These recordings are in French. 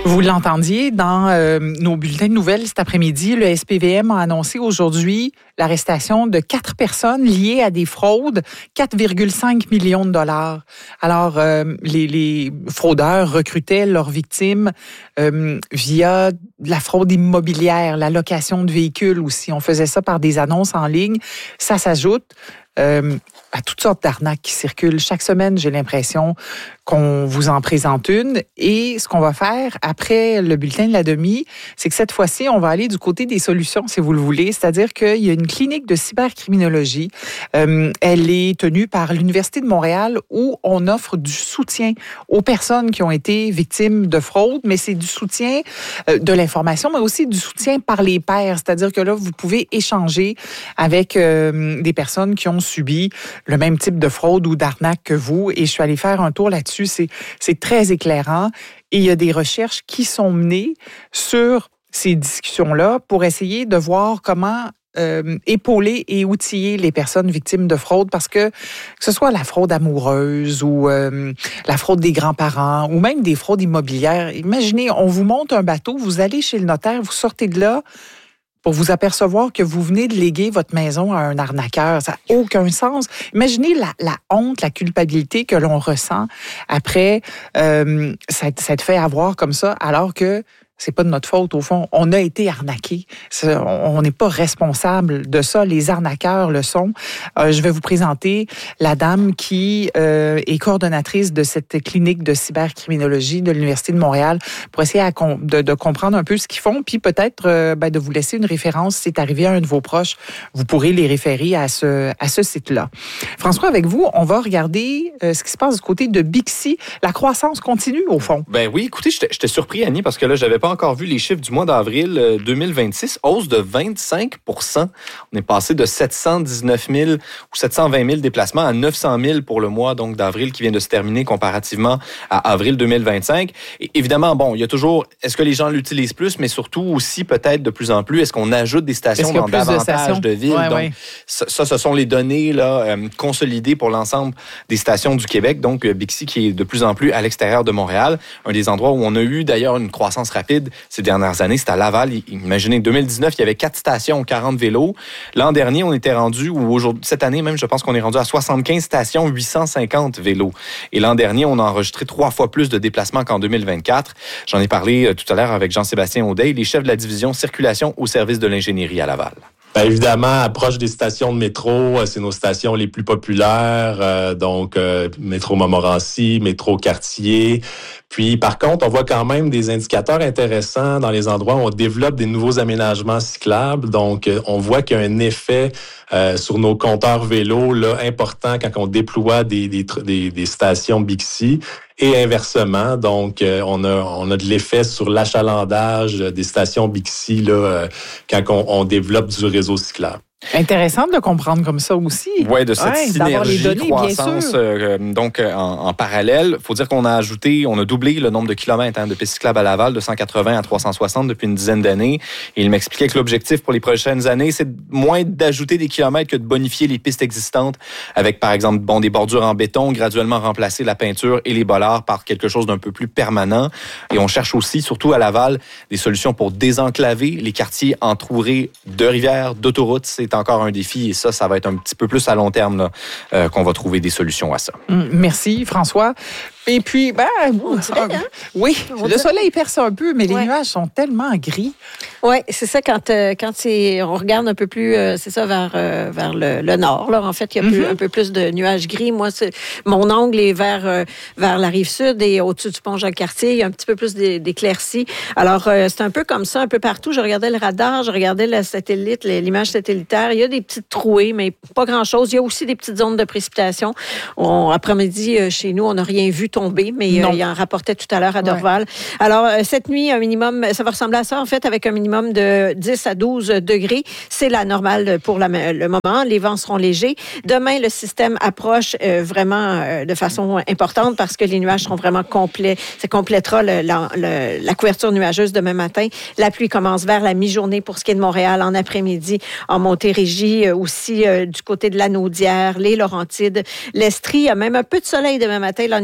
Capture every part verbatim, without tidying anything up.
Vous l'entendiez dans euh, nos bulletins de nouvelles cet après-midi, le S P V M a annoncé aujourd'hui l'arrestation de quatre personnes liées à des fraudes, quatre virgule cinq millions de dollars. Alors, euh, les, les fraudeurs recrutaient leurs victimes euh, via la fraude immobilière, la location de véhicules aussi. On faisait ça par des annonces en ligne. Ça s'ajoute euh, à toutes sortes d'arnaques qui circulent. Chaque semaine, j'ai l'impression qu'on vous en présente une. Et ce qu'on va faire après le bulletin de la demi, c'est que cette fois-ci, on va aller du côté des solutions, si vous le voulez. C'est-à-dire qu'il y a une clinique de cybercriminologie. Euh, elle est tenue par l'Université de Montréal où on offre du soutien aux personnes qui ont été victimes de fraude, mais c'est du soutien euh, de l'information, mais aussi du soutien par les pairs. C'est-à-dire que là, vous pouvez échanger avec euh, des personnes qui ont subi le même type de fraude ou d'arnaque que vous. Et je suis allée faire un tour là-dessus. C'est, c'est très éclairant. Et il y a des recherches qui sont menées sur ces discussions-là pour essayer de voir comment euh, épauler et outiller les personnes victimes de fraude, parce que que ce soit la fraude amoureuse ou euh, la fraude des grands-parents ou même des fraudes immobilières. Imaginez, on vous monte un bateau, vous allez chez le notaire, vous sortez de là pour vous apercevoir que vous venez de léguer votre maison à un arnaqueur. Ça n'a aucun sens. Imaginez la, la honte, la culpabilité que l'on ressent après euh, s'être, s'être fait avoir comme ça, alors que c'est pas de notre faute, au fond. On a été arnaqués. On n'est pas responsable de ça. Les arnaqueurs le sont. Euh, je vais vous présenter la dame qui euh, est coordonnatrice de cette clinique de cybercriminologie de l'Université de Montréal pour essayer à com- de, de comprendre un peu ce qu'ils font, puis peut-être euh, ben, de vous laisser une référence. Si c'est arrivé à un de vos proches, vous pourrez les référer à ce, à ce site-là. François, avec vous, on va regarder euh, ce qui se passe du côté de Bixi. La croissance continue, au fond. Ben oui, écoutez, j'étais, j'étais surpris, Annie, parce que là, j'avais pas encore vu les chiffres du mois d'avril deux mille vingt-six, hausse de vingt-cinq pour cent. On est passé de sept cent dix-neuf mille ou sept cent vingt mille déplacements à neuf cent mille pour le mois donc d'avril qui vient de se terminer comparativement à avril deux mille vingt-cinq. Et évidemment, bon, il y a toujours, est-ce que les gens l'utilisent plus, mais surtout aussi peut-être de plus en plus, est-ce qu'on ajoute des stations dans davantage de, de villes? Ouais, donc, ouais. ça, ça, ce sont les données là, euh, consolidées pour l'ensemble des stations du Québec. Donc, Bixi qui est de plus en plus à l'extérieur de Montréal, un des endroits où on a eu d'ailleurs une croissance rapide ces dernières années, c'est à Laval. Imaginez, deux mille dix-neuf, il y avait quatre stations, quarante vélos. L'an dernier, on était rendu, ou aujourd'hui, cette année même, je pense qu'on est rendu à soixante-quinze stations, huit cent cinquante vélos. Et l'an dernier, on a enregistré trois fois plus de déplacements qu'en deux mille vingt-quatre. J'en ai parlé tout à l'heure avec Jean-Sébastien Audet, les chefs de la division circulation au service de l'ingénierie à Laval. Bien évidemment, approche des stations de métro, c'est nos stations les plus populaires, euh, donc euh, métro Montmorency, métro Cartier. Puis par contre, on voit quand même des indicateurs intéressants dans les endroits où on développe des nouveaux aménagements cyclables. Donc euh, on voit qu'il y a un effet euh, sur nos compteurs vélos là important quand on déploie des des, des, des stations Bixi. Et inversement, donc euh, on a on a de l'effet sur l'achalandage des stations Bixi là euh, quand on, on développe du réseau cyclable. Intéressant de le comprendre comme ça aussi. Oui, de cette ouais, synergie, données, croissance. Euh, donc, en, en parallèle, il faut dire qu'on a ajouté, on a doublé le nombre de kilomètres hein, de pistes cyclables à Laval de cent quatre-vingts à trois cent soixante depuis une dizaine d'années. Et il m'expliquait que l'objectif pour les prochaines années, c'est moins d'ajouter des kilomètres que de bonifier les pistes existantes avec, par exemple, bon, des bordures en béton, graduellement remplacer la peinture et les bollards par quelque chose d'un peu plus permanent. Et on cherche aussi, surtout à Laval, des solutions pour désenclaver les quartiers entourés de rivières, d'autoroutes. C'est encore un défi et ça, ça va être un petit peu plus à long terme là, euh, qu'on va trouver des solutions à ça. Merci, François. Et puis, ben, on dirait, hein? oui, on le dirait... soleil perce un peu, mais les ouais. nuages sont tellement gris. Oui, c'est ça, quand, euh, quand c'est, on regarde un peu plus, euh, c'est ça, vers, euh, vers le, le nord. Là. En fait, il y a plus, mm-hmm. un peu plus de nuages gris. Moi, c'est, mon angle est vers, euh, vers la rive sud et au-dessus du pont Jacques-Cartier, il y a un petit peu plus d'éclaircies. Alors, euh, c'est un peu comme ça, un peu partout. Je regardais le radar, je regardais le satellite, l'image satellitaire. Il y a des petites trouées, mais pas grand-chose. Il y a aussi des petites zones de précipitation. On, après-midi, euh, chez nous, on n'a rien vu tomber, mais euh, il en rapportait tout à l'heure à Dorval. Ouais. Alors, euh, cette nuit, un minimum, ça va ressembler à ça, en fait, avec un minimum de dix à douze degrés. C'est la normale pour la, le moment. Les vents seront légers. Demain, le système approche euh, vraiment euh, de façon importante parce que les nuages seront vraiment complets. Ça complétera le, la, le, la couverture nuageuse demain matin. La pluie commence vers la mi-journée pour ce qui est de Montréal, en après-midi, en Montérégie, euh, aussi euh, du côté de la Naudière, les Laurentides, l'Estrie. Il y a même un peu de soleil demain matin. L'ennuagement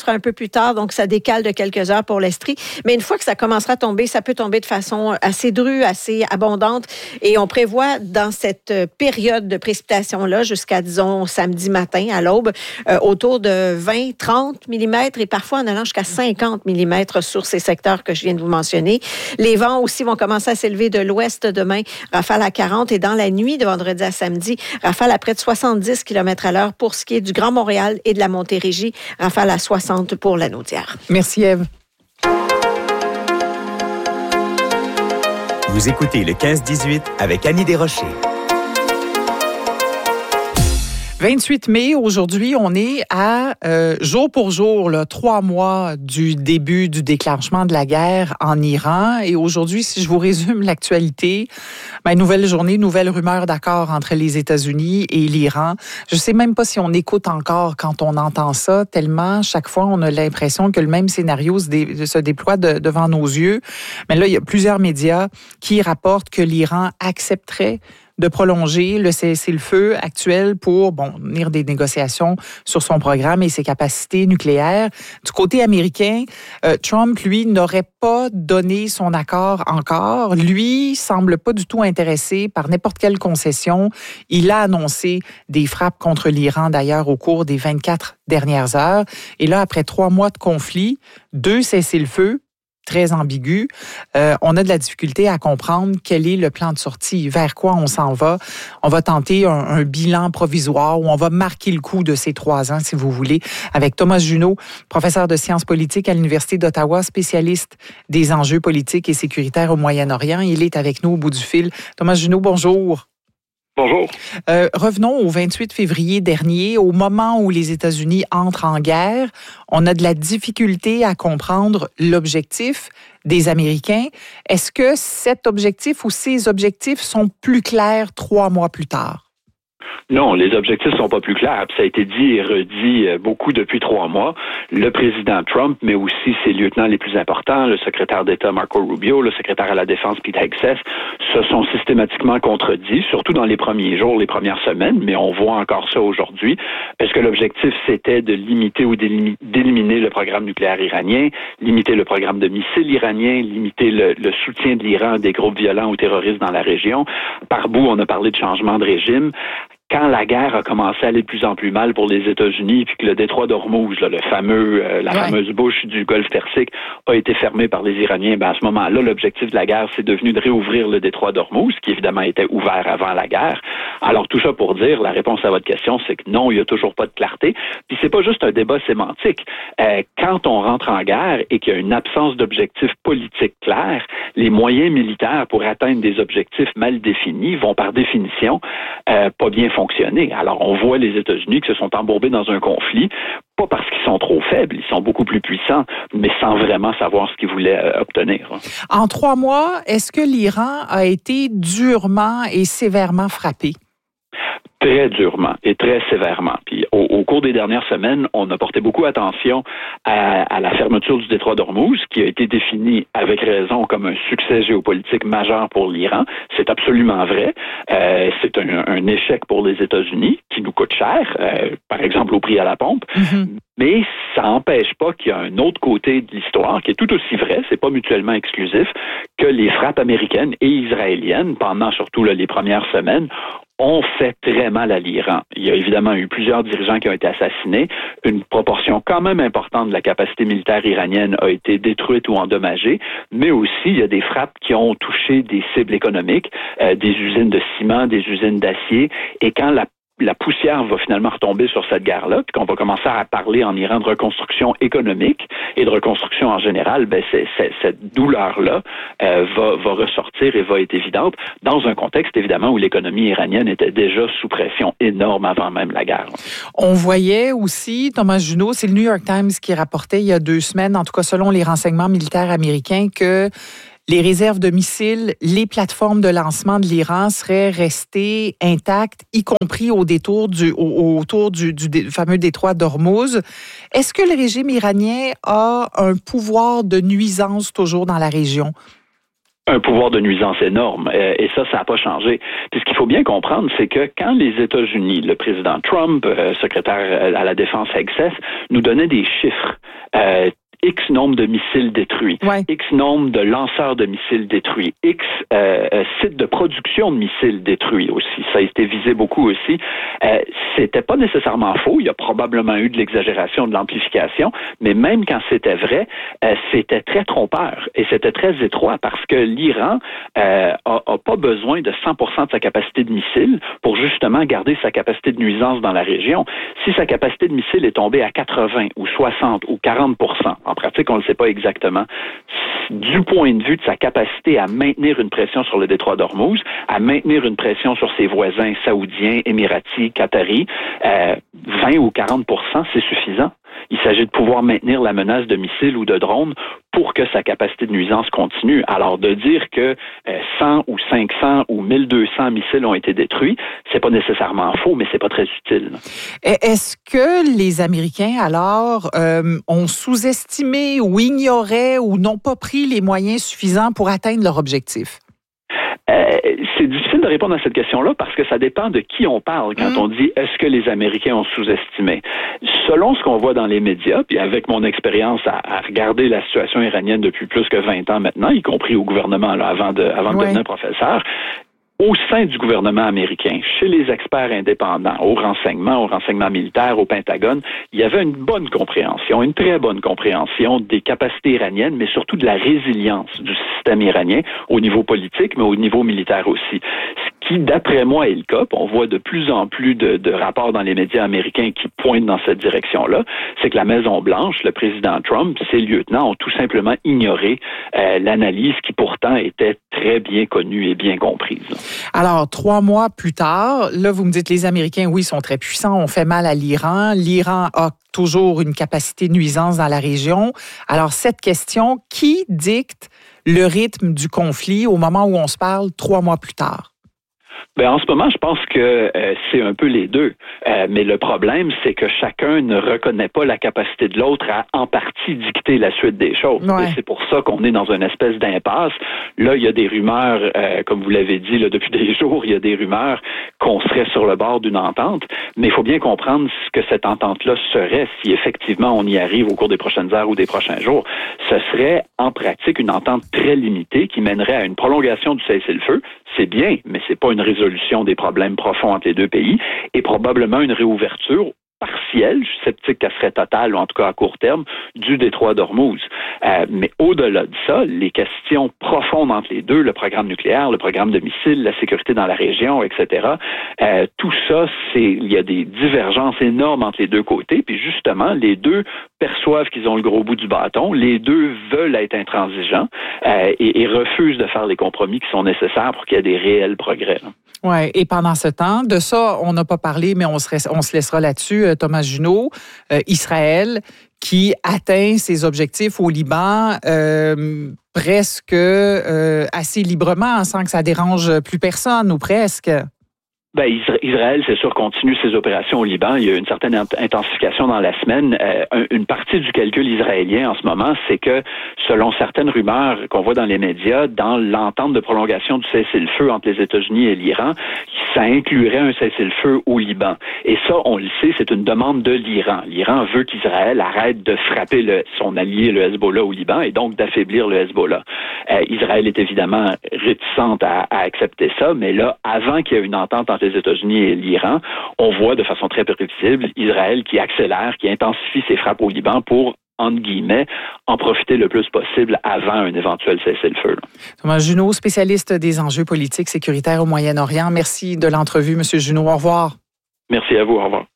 se fera un peu plus tard, donc ça décale de quelques heures pour l'Estrie. Mais une fois que ça commencera à tomber, ça peut tomber de façon assez drue, assez abondante. Et on prévoit dans cette période de précipitation-là, jusqu'à, disons, samedi matin à l'aube, euh, autour de vingt, trente millimètres et parfois en allant jusqu'à cinquante millimètres sur ces secteurs que je viens de vous mentionner. Les vents aussi vont commencer à s'élever de l'ouest demain, rafale à quarante, et dans la nuit de vendredi à samedi, rafale à près de soixante-dix kilomètres à l'heure pour ce qui est du Grand Montréal et de la Montérégie, rafale à soixante pour la Naudière. Merci, Ève. Vous écoutez le quinze dix-huit avec Annie Desrochers. vingt-huit mai, aujourd'hui, on est à euh, jour pour jour, là, trois mois du début du déclenchement de la guerre en Iran. Et aujourd'hui, si je vous résume l'actualité, ben, nouvelle journée, nouvelle rumeur d'accord entre les États-Unis et l'Iran. Je sais même pas si on écoute encore quand on entend ça, tellement chaque fois on a l'impression que le même scénario se, dé- se déploie de, devant nos yeux. Mais là, il y a plusieurs médias qui rapportent que l'Iran accepterait de prolonger le cessez-le-feu actuel pour, bon, venir des négociations sur son programme et ses capacités nucléaires. Du côté américain, euh, Trump, lui, n'aurait pas donné son accord encore. Lui, semble pas du tout intéressé par n'importe quelle concession. Il a annoncé des frappes contre l'Iran, d'ailleurs, au cours des vingt-quatre dernières heures. Et là, après trois mois de conflit, deux cessez-le-feu, très ambigu. Euh, on a de la difficulté à comprendre quel est le plan de sortie, vers quoi on s'en va. On va tenter un, un bilan provisoire où on va marquer le coup de ces trois ans, si vous voulez, avec Thomas Junot, professeur de sciences politiques à l'Université d'Ottawa, spécialiste des enjeux politiques et sécuritaires au Moyen-Orient. Il est avec nous au bout du fil. Thomas Junot, bonjour. Bonjour. Euh, revenons au vingt-huit février dernier, au moment où les États-Unis entrent en guerre. On a de la difficulté à comprendre l'objectif des Américains. Est-ce que cet objectif ou ces objectifs sont plus clairs trois mois plus tard? Non, les objectifs sont pas plus clairs. Ça a été dit et redit beaucoup depuis trois mois. Le président Trump, mais aussi ses lieutenants les plus importants, le secrétaire d'État Marco Rubio, le secrétaire à la Défense Pete Hegseth, se sont systématiquement contredits, surtout dans les premiers jours, les premières semaines, mais on voit encore ça aujourd'hui. Est-ce que l'objectif, c'était de limiter ou d'éliminer le programme nucléaire iranien, limiter le programme de missiles iranien, limiter le, le soutien de l'Iran à des groupes violents ou terroristes dans la région? Par bout, on a parlé de changement de régime. Quand la guerre a commencé à aller de plus en plus mal pour les États-Unis, puis que le détroit d'Ormuz, là, le fameux, euh, la ouais. fameuse bouche du Golfe Persique, a été fermée par les Iraniens, ben à ce moment-là, l'objectif de la guerre, c'est devenu de réouvrir le détroit d'Ormuz, qui évidemment était ouvert avant la guerre. Alors tout ça pour dire, la réponse à votre question, c'est que non, il n'y a toujours pas de clarté. Puis c'est pas juste un débat sémantique. Euh, quand on rentre en guerre et qu'il y a une absence d'objectif politique clair, les moyens militaires pour atteindre des objectifs mal définis vont par définition euh, pas bien fonctionner. Alors, on voit les États-Unis qui se sont embourbés dans un conflit, pas parce qu'ils sont trop faibles, ils sont beaucoup plus puissants, mais sans vraiment savoir ce qu'ils voulaient euh, obtenir. En trois mois, est-ce que l'Iran a été durement et sévèrement frappé? Très durement et très sévèrement. Puis au, au cours des dernières semaines, on a porté beaucoup attention à, à la fermeture du détroit d'Ormuz, qui a été définie avec raison comme un succès géopolitique majeur pour l'Iran. C'est absolument vrai. Euh, c'est un, un échec pour les États-Unis qui nous coûte cher, euh, par exemple au prix à la pompe. Mm-hmm. Mais ça n'empêche pas qu'il y a un autre côté de l'histoire qui est tout aussi vrai, c'est pas mutuellement exclusif, que les frappes américaines et israéliennes, pendant surtout là, les premières semaines, ont fait très mal à l'Iran. Il y a évidemment eu plusieurs dirigeants qui ont été assassinés. Une proportion quand même importante de la capacité militaire iranienne a été détruite ou endommagée, mais aussi il y a des frappes qui ont touché des cibles économiques, euh, des usines de ciment, des usines d'acier, et quand la la poussière va finalement retomber sur cette guerre-là, puis qu'on va commencer à parler en Iran de reconstruction économique et de reconstruction en général, ben c'est, c'est, cette douleur-là euh, va, va ressortir et va être évidente dans un contexte, évidemment, où l'économie iranienne était déjà sous pression énorme avant même la guerre. On voyait aussi, Thomas Junot, c'est le New York Times qui rapportait il y a deux semaines, en tout cas selon les renseignements militaires américains, que les réserves de missiles, les plateformes de lancement de l'Iran seraient restées intactes, y compris au détour du, au, autour du, du, du fameux détroit d'Ormuz. Est-ce que le régime iranien a un pouvoir de nuisance toujours dans la région? un pouvoir de nuisance énorme. Euh, et ça, ça n'a pas changé. Puis ce qu'il faut bien comprendre, c'est que quand les États-Unis, le président Trump, euh, secrétaire à la Défense Hegseth, nous donnait des chiffres, euh, X nombre de missiles détruits, ouais. X nombre de lanceurs de missiles détruits, X euh, euh, sites de production de missiles détruits aussi. Ça a été visé beaucoup aussi. Euh, c'était pas nécessairement faux. Il y a probablement eu de l'exagération, de l'amplification, mais même quand c'était vrai, euh, c'était très trompeur et c'était très étroit parce que l'Iran euh, a, a pas besoin de cent pour cent de sa capacité de missiles pour justement garder sa capacité de nuisance dans la région. Si sa capacité de missiles est tombée à quatre-vingts ou soixante ou quarante pour cent, en pratique, on ne le sait pas exactement. Du point de vue de sa capacité à maintenir une pression sur le détroit d'Ormuz, à maintenir une pression sur ses voisins saoudiens, émiratis, qataris, euh, vingt ou quarante pour cent, c'est suffisant. Il s'agit de pouvoir maintenir la menace de missiles ou de drones pour que sa capacité de nuisance continue. Alors, de dire que euh, cent ou cinq cents ou mille deux cents missiles ont été détruits, c'est pas nécessairement faux, mais c'est pas très utile. Est-ce que les Américains, alors, euh, ont sous-estimé ou ignoré ou n'ont pas pris les moyens suffisants pour atteindre leur objectif? Euh, c'est difficile de répondre à cette question-là parce que ça dépend de qui on parle quand mmh. on dit est-ce que les Américains ont sous-estimé. Selon ce qu'on voit dans les médias, puis avec mon expérience à, à regarder la situation iranienne depuis plus que vingt ans maintenant, y compris au gouvernement là, avant de, avant de ouais. devenir professeur, au sein du gouvernement américain, chez les experts indépendants, au renseignement, au renseignement militaire, au Pentagone, il y avait une bonne compréhension, une très bonne compréhension des capacités iraniennes, mais surtout de la résilience du système iranien au niveau politique, mais au niveau militaire aussi. Ce qui, d'après moi, est le cas, on voit de plus en plus de, de rapports dans les médias américains qui pointent dans cette direction-là, c'est que la Maison-Blanche, le président Trump, ses lieutenants ont tout simplement ignoré euh, l'analyse qui pourtant était très bien connue et bien comprise. Alors, trois mois plus tard, là, vous me dites les Américains, oui, sont très puissants, on fait mal à l'Iran. L'Iran a toujours une capacité de nuisance dans la région. Alors, cette question, qui dicte le rythme du conflit au moment où on se parle trois mois plus tard? Ben, en ce moment, je pense que euh, c'est un peu les deux. Euh, mais le problème, c'est que chacun ne reconnaît pas la capacité de l'autre à, en partie, dicter la suite des choses. Ouais. Et c'est pour ça qu'on est dans une espèce d'impasse. Là, il y a des rumeurs, euh, comme vous l'avez dit, là, depuis des jours, il y a des rumeurs qu'on serait sur le bord d'une entente. Mais il faut bien comprendre ce que cette entente-là serait si effectivement on y arrive au cours des prochaines heures ou des prochains jours. Ce serait, en pratique, une entente très limitée qui mènerait à une prolongation du cessez-le-feu. C'est bien, mais c'est pas une résolution des problèmes profonds entre les deux pays et probablement une réouverture partielle, je suis sceptique qu'elle serait totale, ou en tout cas à court terme, du détroit d'Ormuz. Euh, mais au-delà de ça, les questions profondes entre les deux, le programme nucléaire, le programme de missiles, la sécurité dans la région, et cetera, euh, tout ça, c'est il y a des divergences énormes entre les deux côtés, puis justement, les deux perçoivent qu'ils ont le gros bout du bâton, les deux veulent être intransigeants euh, et, et refusent de faire les compromis qui sont nécessaires pour qu'il y ait des réels progrès. Oui, et pendant ce temps, de ça, on n'a pas parlé, mais on se, on se laissera là-dessus, Thomas Junot, euh, Israël, qui atteint ses objectifs au Liban euh, presque euh, assez librement, sans que ça dérange plus personne, ou presque. Ben, Israël, c'est sûr, continue ses opérations au Liban. Il y a une certaine intensification dans la semaine. Euh, une partie du calcul israélien en ce moment, c'est que, selon certaines rumeurs qu'on voit dans les médias, dans l'entente de prolongation du cessez-le-feu entre les États-Unis et l'Iran, ça inclurait un cessez-le-feu au Liban. Et ça, on le sait, c'est une demande de l'Iran. L'Iran veut qu'Israël arrête de frapper le, son allié, le Hezbollah, au Liban, et donc d'affaiblir le Hezbollah. Euh, Israël est évidemment réticente à, à accepter ça, mais là, avant qu'il y ait une entente entre les États-Unis et l'Iran, on voit de façon très prévisible Israël qui accélère, qui intensifie ses frappes au Liban pour, entre guillemets, en profiter le plus possible avant un éventuel cessez-le-feu. Thomas Junot, spécialiste des enjeux politiques sécuritaires au Moyen-Orient. Merci de l'entrevue, M. Junot. Au revoir. Merci à vous. Au revoir.